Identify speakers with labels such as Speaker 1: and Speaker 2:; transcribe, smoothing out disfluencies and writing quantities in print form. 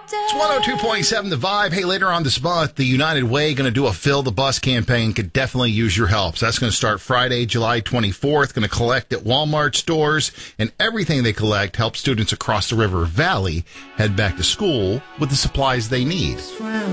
Speaker 1: It's 102.7 The Vibe. Hey, later on this month, the United Way going to do a Fill the Bus campaign. Could definitely use your help. So that's going to start Friday, July 24th. Going to collect at Walmart stores, and everything they collect helps students across the River Valley head back to school with the supplies they need.